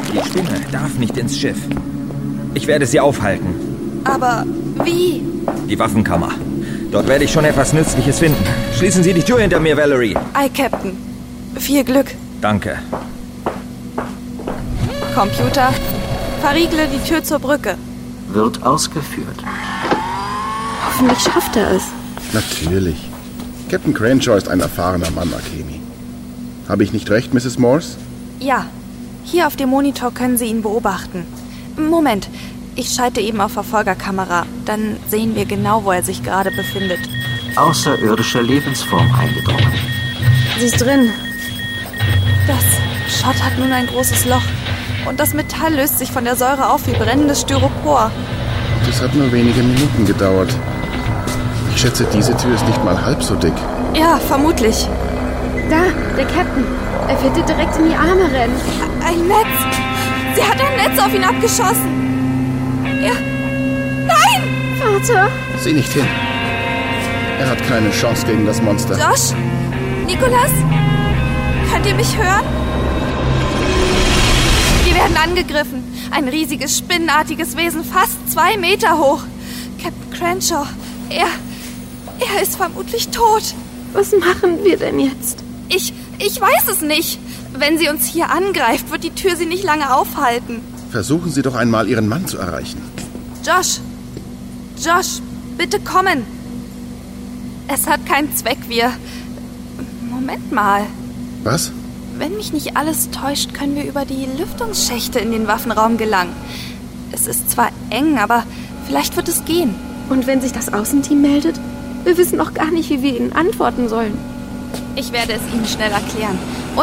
Die Spinne darf nicht ins Schiff. Ich werde sie aufhalten. Aber wie? Die Waffenkammer. Dort werde ich schon etwas Nützliches finden. Schließen Sie die Tür hinter mir, Valerie. Ei, Captain. Viel Glück. Danke. Computer, verriegle die Tür zur Brücke. Wird ausgeführt. Hoffentlich schafft er es. Natürlich. Captain Crenshaw ist ein erfahrener Mann, Akemi. Habe ich nicht recht, Mrs. Morse? Ja. Hier auf dem Monitor können Sie ihn beobachten. Moment, ich schalte eben auf Verfolgerkamera. Dann sehen wir genau, wo er sich gerade befindet. Außerirdische Lebensform eingedrungen. Sie ist drin. Das Schott hat nun ein großes Loch. Und das Metall löst sich von der Säure auf wie brennendes Styropor. Das hat nur wenige Minuten gedauert. Ich schätze, diese Tür ist nicht mal halb so dick. Ja, vermutlich. Da, der Captain. Er wird dir direkt in die Arme rennen. Ein Netz! Sie hat ein Netz auf ihn abgeschossen! Ja. Nein! Vater! Sieh nicht hin. Er hat keine Chance gegen das Monster. Josh? Nicholas? Könnt ihr mich hören? Wir werden angegriffen. Ein riesiges, spinnenartiges Wesen, fast 2 Meter hoch. Captain Crenshaw, er ist vermutlich tot. Was machen wir denn jetzt? Ich weiß es nicht. Wenn sie uns hier angreift, wird die Tür sie nicht lange aufhalten. Versuchen Sie doch einmal, Ihren Mann zu erreichen. Josh, bitte kommen. Es hat keinen Zweck, Moment mal. Was? Wenn mich nicht alles täuscht, können wir über die Lüftungsschächte in den Waffenraum gelangen. Es ist zwar eng, aber vielleicht wird es gehen. Und wenn sich das Außenteam meldet? Wir wissen noch gar nicht, wie wir ihnen antworten sollen. Ich werde es Ihnen schnell erklären.